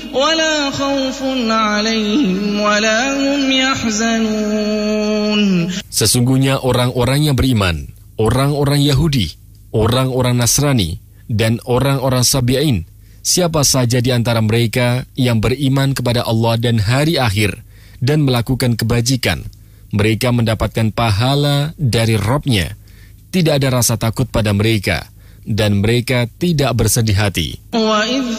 ولا خوف عليهم ولا هم يحزنون. Sesungguhnya orang-orang yang beriman, orang-orang Yahudi, orang-orang Nasrani, dan orang-orang Sabi'in, siapa saja di antara mereka yang beriman kepada Allah dan hari akhir dan melakukan kebajikan, mereka mendapatkan pahala dari Rabb-Nya. Tidak ada rasa takut pada mereka, dan mereka tidak bersedih hati. وَإِذْ